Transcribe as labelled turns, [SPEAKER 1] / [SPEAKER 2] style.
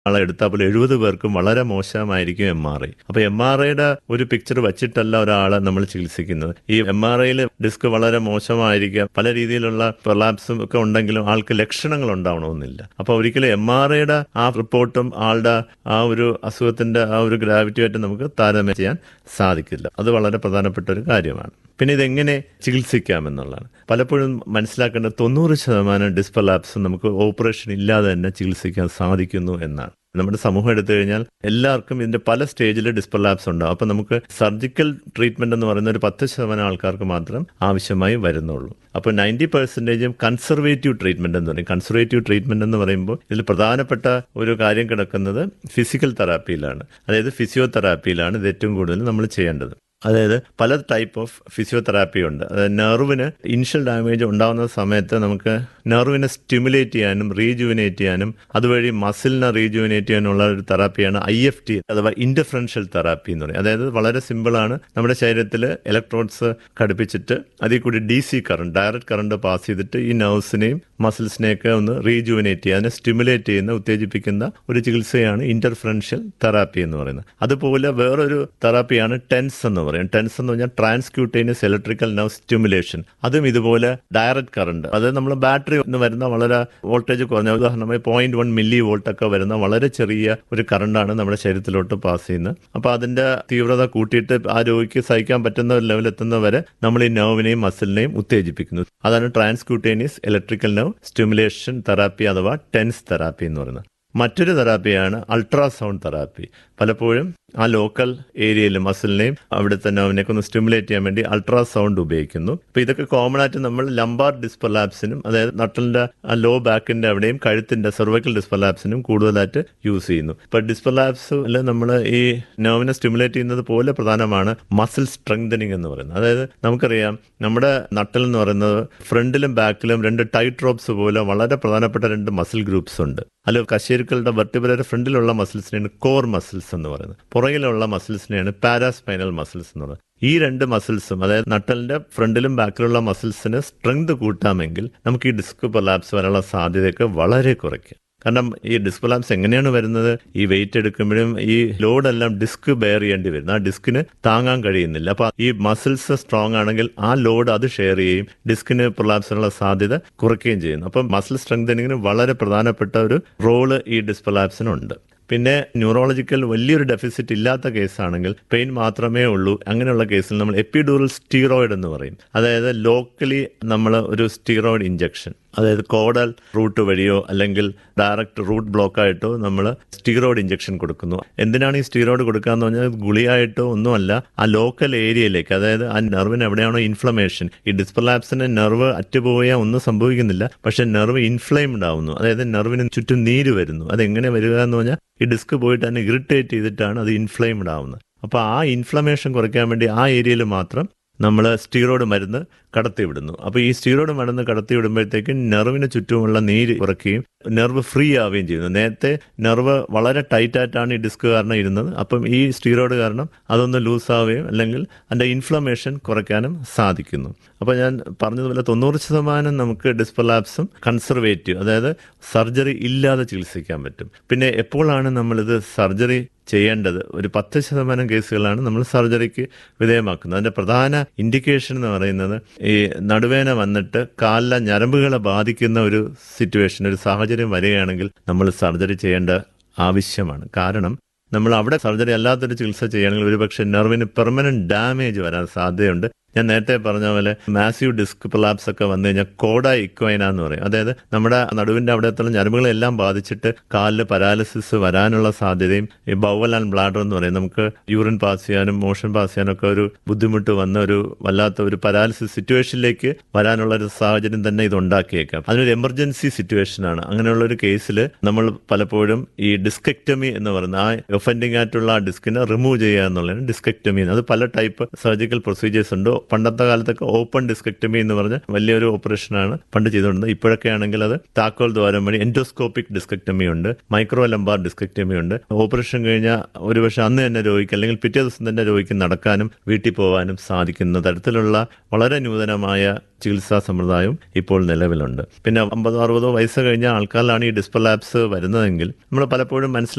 [SPEAKER 1] ആളെ എടുത്താൽ പോലും 70 പേർക്കും വളരെ മോശമായിരിക്കും MRI. അപ്പോൾ MRIയുടെ ഒരു പിക്ചർ വച്ചിട്ടല്ല ഒരാളെ നമ്മൾ ചികിത്സിക്കുന്നത്. ഈ MRIയിൽ ഡിസ്ക് വളരെ മോശമായിരിക്കാം, പല രീതിയിലുള്ള പ്രൊലാപ്സും ഒക്കെ ഉണ്ടെങ്കിലും ആൾക്ക് ലക്ഷണങ്ങൾ ഉണ്ടാവണമെന്നില്ല. അപ്പോൾ ഒരിക്കലും MRIയുടെ ആ റിപ്പോർട്ടും ആളുടെ ആ ഒരു അസുഖത്തിന്റെ ആ ഒരു ഗ്രാവിറ്റിയായിട്ട് നമുക്ക് താരതമ്യം ചെയ്യാൻ സാധിക്കില്ല. അത് വളരെ പ്രധാനപ്പെട്ട ഒരു കാര്യമാണ്. പിന്നെ ഇതെങ്ങനെ ചികിത്സിക്കാമെന്നുള്ളതാണ്. പലപ്പോഴും മനസ്സിലാക്കേണ്ട 90% ഡിസ്ക് പ്രൊലാപ്സും നമുക്ക് ഓപ്പറേഷൻ ഇല്ലാതെ തന്നെ ചികിത്സിക്കാൻ സാധിക്കുന്നു എന്നാണ്. നമ്മുടെ സമൂഹം എടുത്തു കഴിഞ്ഞാൽ എല്ലാവർക്കും ഇതിന്റെ പല സ്റ്റേജിൽ ഡിസ്ക് പ്രൊലാപ്സ് ഉണ്ടാവും. അപ്പം നമുക്ക് സർജിക്കൽ ട്രീറ്റ്മെന്റ് എന്ന് പറയുന്ന ഒരു 10% ആൾക്കാർക്ക് മാത്രം ആവശ്യമായി വരുന്നുള്ളൂ. അപ്പോൾ 90% കൺസർവേറ്റീവ് ട്രീറ്റ്മെന്റ് എന്ന് പറയും. കൺസർവേറ്റീവ് ട്രീറ്റ്മെന്റ് എന്ന് പറയുമ്പോൾ ഇതിൽ പ്രധാനപ്പെട്ട ഒരു കാര്യം കിടക്കുന്നത് ഫിസിക്കൽ തെറാപ്പിയിലാണ്, അതായത് ഫിസിയോതെറാപ്പിയിലാണ് ഇത് ഏറ്റവും കൂടുതൽ നമ്മൾ ചെയ്യേണ്ടത്. അതായത് പല ടൈപ്പ് ഓഫ് ഫിസിയോതെറാപ്പി ഉണ്ട്. അതായത് നെർവിന് ഇനിഷ്യൽ ഡാമേജ് ഉണ്ടാകുന്ന സമയത്ത് നമുക്ക് നെർവിനെ സ്റ്റിമുലേറ്റ് ചെയ്യാനും റീജുവിനേറ്റ് ചെയ്യാനും അതുവഴി മസിലിനെ റീജുവിനേറ്റ് ചെയ്യാനുള്ള ഒരു തെറാപ്പിയാണ് IFT അഥവാ ഇന്റർഫറൻഷ്യൽ തെറാപ്പി എന്ന് പറയും. അതായത് വളരെ സിമ്പിളാണ്. നമ്മുടെ ശരീരത്തിൽ ഇലക്ട്രോഡ്സ് ഘടിപ്പിച്ചിട്ട് അതിൽ കൂടി DC current, direct current pass ചെയ്തിട്ട് ഈ നെർവ്സിനെയും മസിൽസിനെയൊക്കെ ഒന്ന് റീജുവിനേറ്റ് ചെയ്യുക, അതിനെ സ്റ്റിമുലേറ്റ് ചെയ്യുന്ന, ഉത്തേജിപ്പിക്കുന്ന ഒരു ചികിത്സയാണ് ഇന്റർഫറൻഷ്യൽ തെറാപ്പി എന്ന് പറയുന്നത്. അതുപോലെ വേറൊരു തെറാപ്പിയാണ് ടെൻസ് എന്ന് പറയും. ടെൻസ് എന്ന് പറഞ്ഞാൽ ട്രാൻസ്ക്യൂട്ടേനിയസ് ഇലക്ട്രിക്കൽ നെർവ് സ്റ്റിമുലേഷൻ. അതും ഇതുപോലെ ഡയറക്റ്റ് കറണ്ട്, അതായത് നമ്മൾ ബാറ്ററി വരുന്ന വളരെ വോൾട്ടേജ് കുറഞ്ഞ, ഉദാഹരണമായി 0.1 മില്ലി വോൾട്ട് ഒക്കെ വരുന്ന വളരെ ചെറിയ ഒരു കറണ്ടാണ് നമ്മുടെ ശരീരത്തിലോട്ട് പാസ് ചെയ്യുന്നത്. അപ്പോൾ അതിന്റെ തീവ്രത കൂട്ടിയിട്ട് ആ രോഗിക്ക് സഹിക്കാൻ പറ്റുന്ന ഒരു ലെവൽ എത്തുന്നവരെ നമ്മൾ ഈ നെർവിനെയും മസിലിനെയും ഉത്തേജിപ്പിക്കുന്നു. അതാണ് transcutaneous electrical nerve stimulation therapy അഥവാ ടെൻസ് തെറാപ്പി എന്ന് പറയുന്നത്. മറ്റൊരു തെറാപ്പിയാണ് അൾട്രാസൗണ്ട് തെറാപ്പി. പലപ്പോഴും ആ ലോക്കൽ ഏരിയയിൽ മസിലിനെയും അവിടുത്തെ നെർവിനെയൊക്കെ ഒന്ന് സ്റ്റിമുലേറ്റ് ചെയ്യാൻ വേണ്ടി അൾട്രാസൗണ്ട് ഉപയോഗിക്കുന്നു. അപ്പോൾ ഇതൊക്കെ കോമൺ ആയിട്ട് നമ്മൾ ലംബാർ ഡിസ്ക് പ്രൊലാപ്സിനും, അതായത് നട്ടലിന്റെ ആ ലോ ബാക്കിന്റെ അവിടെയും കഴുത്തിന്റെ സെർവൈക്കൽ ഡിസ്ക് പ്രൊലാപ്സിനും കൂടുതലായിട്ട് യൂസ് ചെയ്യുന്നു. ഇപ്പോൾ ഡിസ്ക് പ്രൊലാപ്സിൽ നമ്മൾ ഈ നെർവിനെ സ്റ്റിമുലേറ്റ് ചെയ്യുന്നത് പോലെ പ്രധാനമാണ് മസിൽ സ്ട്രെങ്തനിങ് എന്ന് പറയുന്നത്. അതായത് നമുക്കറിയാം നമ്മുടെ നട്ടൽ എന്ന് പറയുന്നത് ഫ്രണ്ടിലും ബാക്കിലും 2 ടൈറ്റ് റോപ്സ് പോലെ വളരെ പ്രധാനപ്പെട്ട 2 മസിൽ ഗ്രൂപ്പ്സ് ഉണ്ട്. അതിൽ കശേരുക്കളുടെ വെർട്ടിബ്രയുടെ ഫ്രണ്ടിലുള്ള മസിൽസിനെയാണ് കോർ മസിൽസ് എന്ന് പറയുന്നത്, പുറകിലുള്ള മസിൽസിനെയാണ് പാരാസ്പൈനൽ മസിൽസ് എന്ന് പറയുന്നത്. ഈ 2 മസിൽസും, അതായത് നട്ടലിന്റെ ഫ്രണ്ടിലും ബാക്കിലുള്ള മസിൽസിന് സ്ട്രെങ്ത് കൂട്ടാമെങ്കിൽ നമുക്ക് ഈ ഡിസ്ക് പ്രൊലാപ്സ് വരാനുള്ള സാധ്യതയൊക്കെ വളരെ കുറയ്ക്കും. കാരണം ഈ ഡിസ്ക് പ്രൊലാപ്സ് എങ്ങനെയാണ് വരുന്നത്? ഈ വെയിറ്റ് എടുക്കുമ്പോഴും ഈ ലോഡെല്ലാം ഡിസ്ക് ബെയർ ചെയ്യേണ്ടി വരുന്നു, ആ ഡിസ്കിന് താങ്ങാൻ കഴിയുന്നില്ല. അപ്പോൾ ഈ മസിൽസ് സ്ട്രോങ് ആണെങ്കിൽ ആ ലോഡ് അത് ഷെയർ ചെയ്യുകയും ഡിസ്കിന് പ്രൊലാപ്സിനുള്ള സാധ്യത കുറയ്ക്കുകയും ചെയ്യുന്നു. അപ്പം മസിൽ സ്ട്രെങ്തനിങ്ങിന് വളരെ പ്രധാനപ്പെട്ട ഒരു റോള് ഈ ഡിസ്ക് പ്രൊലാപ്സിനുണ്ട്. പിന്നെ ന്യൂറോളജിക്കൽ വലിയൊരു ഡെഫിസിറ്റ് ഇല്ലാത്ത കേസാണെങ്കിൽ പെയിൻ മാത്രമേ ഉള്ളൂ. അങ്ങനെയുള്ള കേസിൽ നമ്മൾ എപ്പിഡ്യൂറൽ സ്റ്റീറോയിഡ് എന്ന് പറയും. അതായത് ലോക്കലി നമ്മൾ ഒരു സ്റ്റീറോയിഡ് ഇഞ്ചക്ഷൻ, അതായത് കോഡൽ റൂട്ട് വഴിയോ അല്ലെങ്കിൽ ഡയറക്റ്റ് റൂട്ട് ബ്ലോക്കായിട്ടോ നമ്മൾ സ്റ്റീറോയിഡ് ഇഞ്ചക്ഷൻ കൊടുക്കുന്നു. എന്തിനാണ് ഈ സ്റ്റീറോയിഡ് കൊടുക്കുക എന്ന് പറഞ്ഞാൽ ഗുളിയായിട്ടോ ഒന്നുമല്ല, ആ ലോക്കൽ ഏരിയയിലേക്ക്, അതായത് ആ നെർവിന് എവിടെയാണോ ഇൻഫ്ലമേഷൻ, ഈ ഡിസ്ക് പ്രൊലാപ്സിന് നെർവ് അറ്റുപോയാൽ ഒന്നും സംഭവിക്കുന്നില്ല, പക്ഷെ നെർവ് ഇൻഫ്ലെയിംഡ് ആവുന്നു, അതായത് നെർവിന് ചുറ്റും നീര് വരുന്നു. അതെങ്ങനെ വരിക എന്ന് പറഞ്ഞാൽ ഈ ഡിസ്ക് പോയിട്ട് തന്നെ ഇറിറ്റേറ്റ് ചെയ്തിട്ടാണ് അത് ഇൻഫ്ലെയിംഡ് ആവുന്നത്. അപ്പോൾ ആ ഇൻഫ്ലമേഷൻ കുറയ്ക്കാൻ വേണ്ടി ആ ഏരിയയിൽ മാത്രം നമ്മൾ സ്റ്റീറോയിഡ് മരുന്ന് കടത്തിവിടുന്നു. അപ്പോൾ ഈ സ്റ്റീറോയിഡ് മരുന്ന് കടത്തിവിടുമ്പോഴത്തേക്കും നെർവിന് ചുറ്റുമുള്ള നീര് കുറയ്ക്കുകയും നെർവ് ഫ്രീ ആവുകയും ചെയ്യുന്നു. നേരത്തെ നെർവ് വളരെ ടൈറ്റായിട്ടാണ് ഈ ഡിസ്ക് കാരണം ഇരുന്നത്. അപ്പം ഈ സ്റ്റീറോയിഡ് കാരണം അതൊന്ന് ലൂസാവുകയും അല്ലെങ്കിൽ അതിൻ്റെ ഇൻഫ്ലമേഷൻ കുറയ്ക്കാനും സാധിക്കുന്നു. അപ്പോൾ ഞാൻ പറഞ്ഞതുപോലെ 90% നമുക്ക് ഡിസ്ക് പ്രൊലാപ്സും കൺസർവേറ്റീവ്, അതായത് സർജറി ഇല്ലാതെ ചികിത്സിക്കാൻ പറ്റും. പിന്നെ എപ്പോഴാണ് നമ്മളിത് സർജറി ചെയ്യേണ്ടത്? ഒരു 10% കേസുകളാണ് നമ്മൾ സർജറിക്ക് വിധേയമാക്കുന്നത്. അതിൻ്റെ പ്രധാന ഇൻഡിക്കേഷൻ എന്ന് പറയുന്നത് ഈ നടുവേന വന്നിട്ട് കാലിലെ ഞരമ്പുകളെ ബാധിക്കുന്ന ഒരു സിറ്റുവേഷൻ, ഒരു സാഹചര്യം വരികയാണെങ്കിൽ നമ്മൾ സർജറി ചെയ്യേണ്ട ആവശ്യമാണ്. കാരണം നമ്മൾ അവിടെ സർജറി അല്ലാത്തൊരു ചികിത്സ ചെയ്യുകയാണെങ്കിൽ ഒരുപക്ഷെ നെർവിന് പെർമനന്റ് ഡാമേജ് വരാൻ സാധ്യതയുണ്ട്. ഞാൻ നേരത്തെ പറഞ്ഞ പോലെ മാസീവ് ഡിസ്ക് പ്രൊലാപ്സ് ഒക്കെ വന്നു കഴിഞ്ഞാൽ കോഡ ഇക്വൈന എന്ന് പറയും. അതായത് നമ്മുടെ നടുവിന്റെ അവിടത്തുള്ള ഞരമ്പുകളെല്ലാം ബാധിച്ചിട്ട് കാലിൽ പരാലിസിസ് വരാനുള്ള സാധ്യതയും, ഈ ബൗവൽ ആൻഡ് ബ്ലാഡർ എന്ന് പറയും, നമുക്ക് യൂറിൻ പാസ് ചെയ്യാനും മോഷൻ പാസ് ചെയ്യാനും ഒക്കെ ഒരു ബുദ്ധിമുട്ട് വന്ന ഒരു വല്ലാത്ത ഒരു പരാലിസിസ് സിറ്റുവേഷനിലേക്ക് വരാനുള്ള ഒരു സാഹചര്യം തന്നെ ഇത് ഉണ്ടാക്കിയേക്കാം. അതിനൊരു എമർജൻസി സിറ്റുവേഷൻ ആണ്. അങ്ങനെയുള്ള ഒരു കേസിൽ നമ്മൾ പലപ്പോഴും ഈ ഡിസ്കെക്ടമി എന്ന് പറയുന്ന ആ ഒഫൻഡിങ് ആയിട്ടുള്ള ആ ഡിസ്കിനെ റിമൂവ് ചെയ്യുക എന്നുള്ളതാണ് ഡിസ്കെക്ടമി. അത് പല ടൈപ്പ് സർജിക്കൽ പ്രൊസീജിയേഴ്സ് ഉണ്ട്. പണ്ടത്തെ കാലത്തൊക്കെ ഓപ്പൺ ഡിസ്കെക്ടമി എന്ന് പറഞ്ഞ വലിയൊരു ഓപ്പറേഷനാണ് പണ്ട് ചെയ്തുകൊണ്ടിരുന്നത്. ഇപ്പോഴൊക്കെ ആണെങ്കിൽ അത് താക്കോൽ ദ്വാരം വഴി എൻഡോസ്കോപ്പിക് ഡിസ്കെക്ടമി ഉണ്ട്, മൈക്രോ ലംബാർ ഡിസ്കെക്ടമി ഉണ്ട്. ഓപ്പറേഷൻ കഴിഞ്ഞാൽ ഒരുപക്ഷെ അന്ന് തന്നെ രോഗിക്ക് അല്ലെങ്കിൽ പിറ്റേ ദിവസം തന്നെ രോഗിക്ക് നടക്കാനും വീട്ടിൽ പോകാനും സാധിക്കുന്ന തരത്തിലുള്ള വളരെ നൂതനമായ ചികിത്സാ സമ്പ്രദായം ഇപ്പോൾ നിലവിലുണ്ട്. പിന്നെ 50-60 വയസ്സ് കഴിഞ്ഞ ആൾക്കാരിലാണ് ഈ ഡിസ്ക് പ്രൊലാപ്സ് വരുന്നതെങ്കിൽ നമ്മൾ പലപ്പോഴും